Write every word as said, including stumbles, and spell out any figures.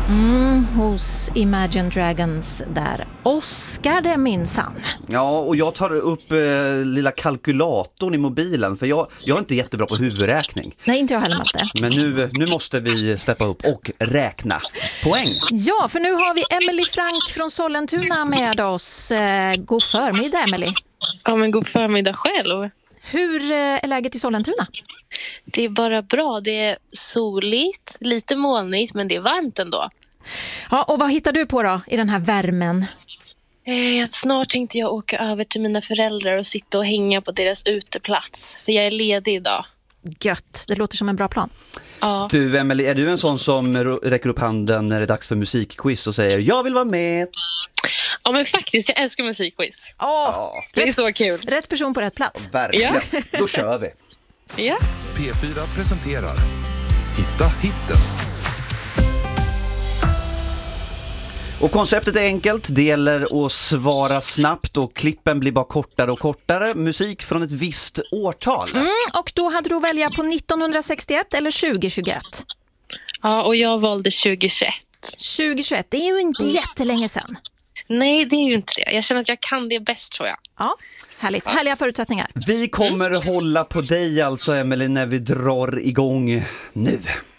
Mm, hos Imagine Dragons där. Oscar det minsann. Ja, och jag tar upp eh, lilla kalkylatorn i mobilen, för jag, jag är inte jättebra på huvudräkning. Nej, inte jag heller, Malte. Men nu, nu måste vi steppa upp och räkna poäng. Ja, för nu har vi Emily Frank från Sollentuna med oss. Eh, god förmiddag, Emily. Ja, men god förmiddag själv. Hur eh, är läget i Sollentuna? Det är bara bra. Det är soligt, lite molnigt, men det är varmt ändå. Ja, och vad hittar du på då i den här värmen? Eh, snart tänkte jag åka över till mina föräldrar och sitta och hänga på deras uteplats. För jag är ledig idag. Gött, det låter som en bra plan. Ja. Du, Emily, är du en sån som räcker upp handen när det är dags för musikquiz och säger jag vill vara med? Ja, men faktiskt, jag älskar musikquiz. Åh, Ja, Det är rätt, så kul. rätt person på rätt plats. verkligen. Då kör vi. Ja. P fyra presenterar Hitta hitten. Och konceptet är enkelt, det gäller att svara snabbt och klippen blir bara kortare och kortare. Musik från ett visst årtal. Mm, och då hade du att välja på nittonhundrasextioett eller tjugohundratjugoett. Ja, och jag valde tjugohundratjugoett. tjugohundratjugoett, det är ju inte jättelänge sedan. Nej, det är ju inte det. Jag känner att jag kan det bäst, tror jag. Ja, härligt. Härliga förutsättningar. Vi kommer hålla på dig alltså, Emily, när vi drar igång nu.